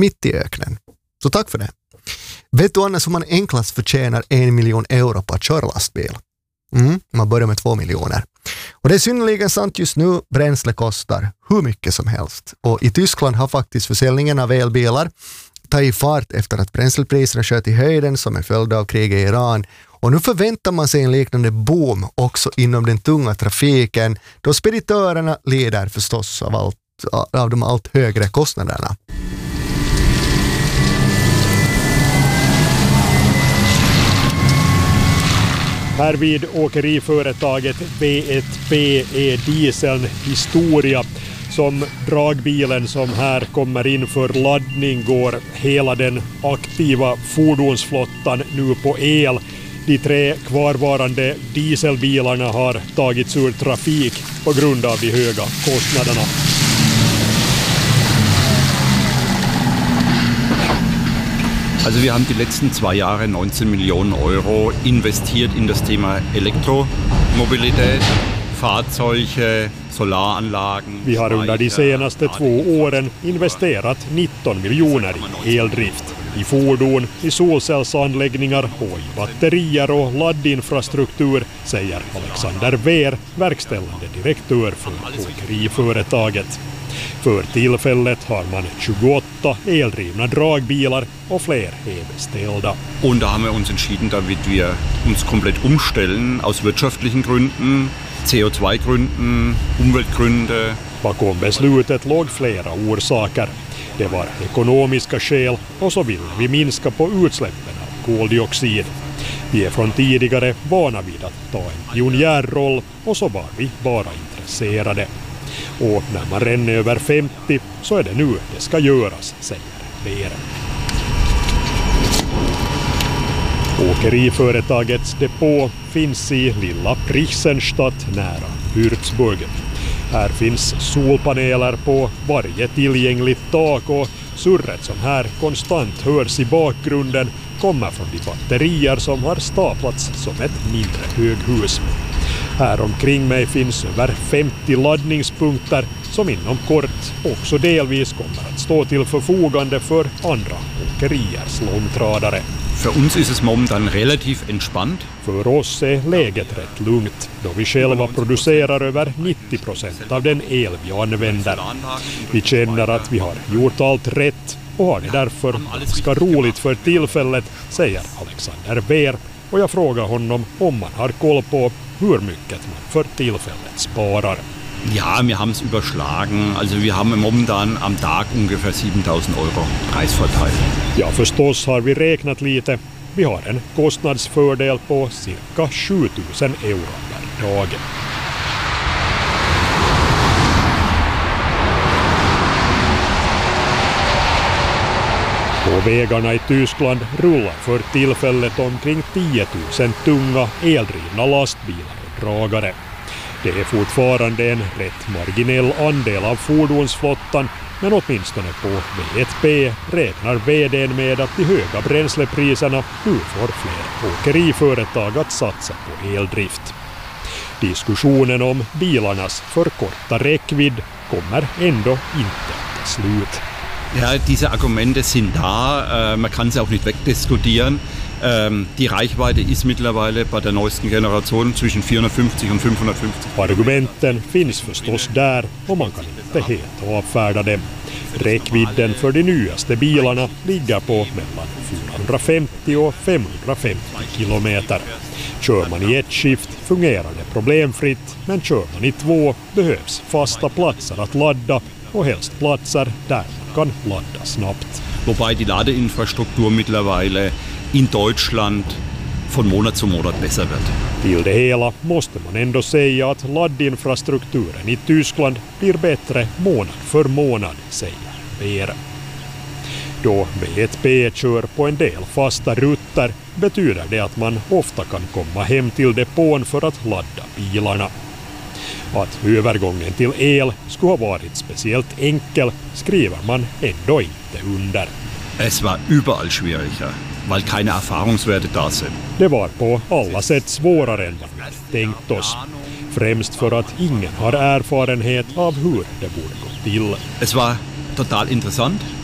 mitt i öknen. Så tack för det. Vet du annars hur man enklast förtjänar 1 miljon euro på att köra lastbil? Man börjar med 2 miljoner. Och det är synnerligen sant just nu. Bränsle kostar hur mycket som helst. Och i Tyskland har faktiskt försäljningen av elbilar tagit fart efter att bränslepriserna sköt i höjden som en följd av kriget i Iran. Och nu förväntar man sig en liknande boom också inom den tunga trafiken, då speditörerna lider förstås av de allt högre kostnaderna. Här vid åkeriföretaget V1P är dieseln historia. Som dragbilen som här kommer in för laddning går hela den aktiva fordonsflottan nu på el. De 3 kvarvarande dieselbilarna har tagits ur trafik på grund av de höga kostnaderna. Also wir haben die letzten 2 Jahre 19 Millionen Euro investiert in das Thema Elektromobilität, Fahrzeuge, Solaranlagen. Vi har under de senaste 2 åren investerat 19 miljoner i eldrift, i fordon, i solcellsanläggningar och i batterier och laddinfrastruktur, säger Alexander Wehr, verkställande direktör för åkeriföretaget. För tillfället har man 28 eldrivna dragbilar och fler är beställda. Und da haben wir uns entschieden, damit wir uns komplett umstellen aus wirtschaftlichen Gründen, CO2-Gründen, Umweltgründe. Bakom beslutet låg flera orsaker. Det var ekonomiska skäl och så ville vi minska på utsläppen av koldioxid. Vi är från tidigare vana vid att ta en pionjärroll och så var vi bara intresserade. Och när man ränner över 50 så är det nu det ska göras, säger Wehr. Åkeriföretagets depå finns i lilla Prichsenstadt nära Würzburg. Här finns solpaneler på varje tillgängligt tak och surret som här konstant hörs i bakgrunden kommer från de batterier som har staplats som ett mindre höghus. Här omkring mig finns över 50 laddningspunkter som inom kort också delvis kommer att stå till förfogande för andra åkeriers långtradare. För uns ist es momentan relativ entspannt. För oss är läget rätt lugnt då vi själva producerar över 90% av den el vi använder. Vi känner att vi har gjort allt rätt och har det därför ganska roligt för tillfället, säger Alexander Wehr. Och jag frågar honom om man har koll på hur mycket man för tillfället sparar. Ja, wir haben es überschlagen. Also wir haben momentan am Tag ungefär 7.000 Euro Preisvorteil. Ja, förstås har vi räknat lite. Vi har en kostnadsfördel på cirka 7.000 euro per dag. På vägarna i Tyskland rullar för tillfället omkring 10 000 tunga eldrivna lastbilar och dragare. Det är fortfarande en rätt marginell andel av fordonsflottan, men åtminstone på V1P räknar vd:n med att de höga bränslepriserna nu får fler åkeriföretag att satsa på eldrift. Diskussionen om bilarnas för korta räckvidd kommer ändå inte till slut. Ja, diese Argumente sind da. Man kann sie auch nicht wegdiskutieren. Die Reichweite ist mittlerweile bei der neuesten Generation zwischen 450 und 550. Argumenten finns förstås där och man kan inte helt avfärda dem. Räckvidden för de nyaste bilarna ligger på mellan 450 och 550 kilometer. Kör man i ett skift fungerar det problemfritt, men kör man i 2 behövs fasta platser att ladda och helst platser där man kan ladda snabbt. Wobei die Ladeinfrastruktur mittlerweile in Deutschland von Monat zu Monat besser wird. Till det hela måste man ändå säga att laddinfrastrukturen i Tyskland blir bättre månad för månad, säger Wehr. Då V1P kör på en del fasta rutter betyder det att man ofta kan komma hem till depån för att ladda bilarna. Att övergången till el skulle ha varit speciellt enkel skriver man ändå inte under. Es war überall schwieriger, weil keine Erfahrungswerte da sind. Det var på alla sätt svårare än vad vi tänkt oss. Främst för att ingen har erfarenhet av hur det borde gå till. Es war total interessant.